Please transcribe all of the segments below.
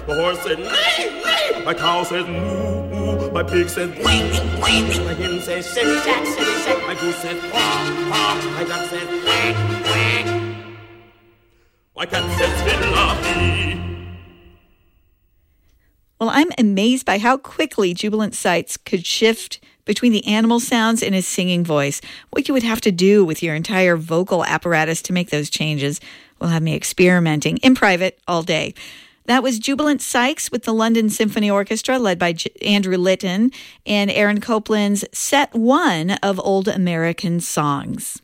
My horse said, neigh, neigh. My cow said, moo, moo. My pig said, wee, wee. My hen said, shitty, shack, shitty, shack. My goose said, quack, quack. My duck said, quack, quack. My cat said, fiddle-a-dee. Well, I'm amazed by how quickly Jubilant Sights could shift between the animal sounds and his singing voice. What you would have to do with your entire vocal apparatus to make those changes will have me experimenting in private all day. That was Jubilant Sykes with the London Symphony Orchestra, led by Andrew Litton, and Aaron Copland's Set 1 of Old American Songs.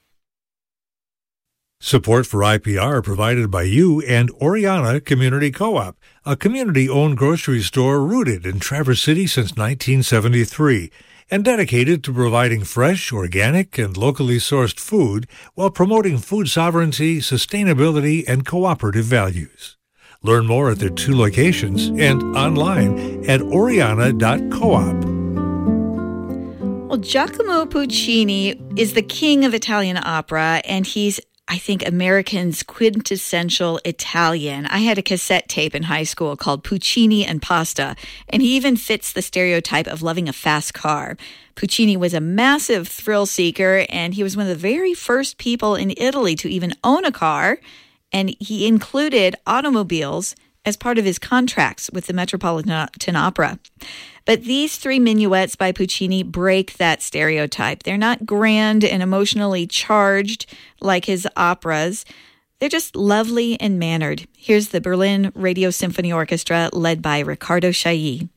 Support for IPR provided by you and Oriana Community Co-op, a community-owned grocery store rooted in Traverse City since 1973 and dedicated to providing fresh, organic, and locally sourced food while promoting food sovereignty, sustainability, and cooperative values. Learn more at their 2 locations and online at oriana.coop. Well, Giacomo Puccini is the king of Italian opera, and he's, I think, Americans' quintessential Italian. I had a cassette tape in high school called Puccini and Pasta, and he even fits the stereotype of loving a fast car. Puccini was a massive thrill seeker, and he was one of the very first people in Italy to even own a car, and he included automobiles as part of his contracts with the Metropolitan Opera. But these 3 minuets by Puccini break that stereotype. They're not grand and emotionally charged like his operas. They're just lovely and mannered. Here's the Berlin Radio Symphony Orchestra, led by Riccardo Chailly.